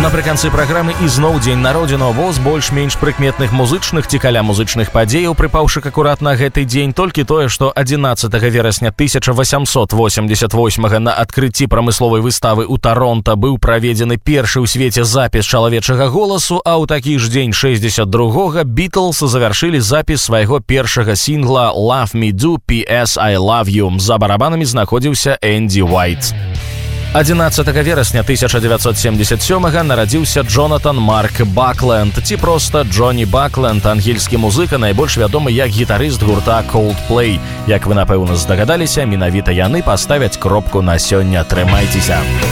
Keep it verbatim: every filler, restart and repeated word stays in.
Напрыканцы праграмы ізноў дзень народзінаў, бо з больш-менш прыкметных музычных ці каля музычных падзеяў, прыпаўшы акурат на гэты дзень, толькі тое, што адзінаццатага верасня тысяча васямсот восемьдесят восьмага на адкрыцці прамысловай выставы ў Таронта быў праведзены першы ў свеце запіс чалавечага голасу, а ў такі ж дзень шэсцьдзесят другога Beatles завяршылі запіс свайго першага сінгла «Love Me Do, Пі Эс I Love You». За барабанамі знаходзіўся Энді Уайт. адзінаццатага верасня тысяча дзевяцьсот семьдесят сёмага нарадзіўся Джонатан Марк Бакленд, ці проста Джонні Бакленд, ангельскі музыка, найбольш вядомы як гітарыст гурта Coldplay. Як вы, напэўна, здагадаліся, менавіта яны паставяць кропку на сёння. Трымайцеся!